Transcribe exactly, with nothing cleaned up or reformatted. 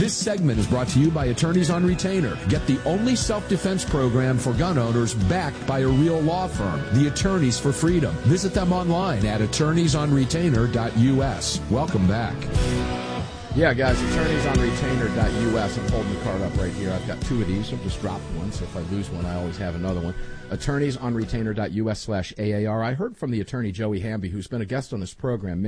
This segment is brought to you by Attorneys on Retainer. Get the only self-defense program for gun owners backed by a real law firm, the Attorneys for Freedom. Visit them online at attorneys on retainer dot U S. Welcome back. Yeah, guys, attorneys on retainer dot U S. I'm holding the card up right here. I've got two of these. I've just dropped one, so if I lose one, I always have another one. attorneys on retainer dot U S slash A A R. I heard from the attorney Joey Hamby, who's been a guest on this program